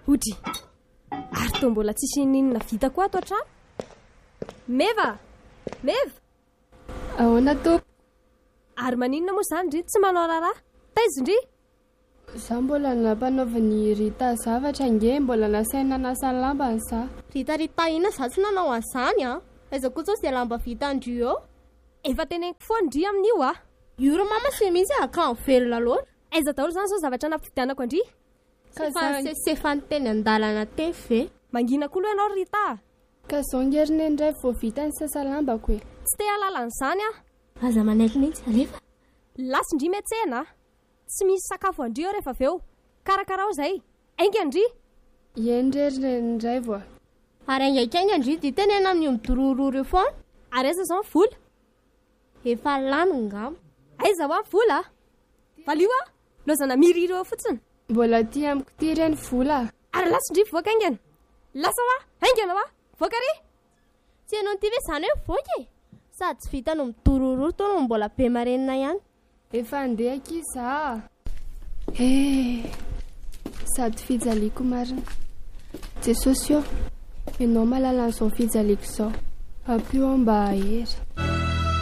Ody, ary toa mbola tsisy ninona vita koa ato an-trano. Meva! Ahoana tompoko? Ary maninona moa izany ndry tsy manao raharaha? Taiza ndry? Za mbola nampanaovany Rita zavatra nge, mbola nasaina nasa lamba za. Rita ina za tsy nanao an'izany a. Aiza koa izay lamba vita andrio eo. Efa teneniko foana ndry amin'io a. Io ro mama sy misy akanjo velona loatra. Aiza daholo izany izao zavatra nampividianako andry? Sefa nyteny an-dalana teny ve? Mangina koa aloha ianao Rita. Ka zao ngeriny indray vao vita ny sasa lambako e. Tsy te halala an'izany a. Aza manaiky mihitsy alefa. Lasy ndry miantsena. Tsy misy sakafo andry eo rehefa avy eo. Karakarao izay. Ainga ndry? Endreriny indray voa. Ary aingaikainga ndry dia tenena amin'ny midorororo eo foana. Ary aiza izao ny vola? Efa lany ngamba. Aiza ho amin'ny vola? Valio a? Lozana miriry eo fotsiny. Mbola ty amiko ty ireny vola. Ary lasy ndry voaka aingana. Lasa hoa, aingana hoa, voaka ry. Tsy ianao ty ve izany hoe voaka e? Sady tsy vita no midorororo toa no mbola be marenina ihany. Efa andeha kiza. Sady fijaliako marina. Jesosy io, ianao mahalala an'izao fijaliako izao. Ampio mba ahery.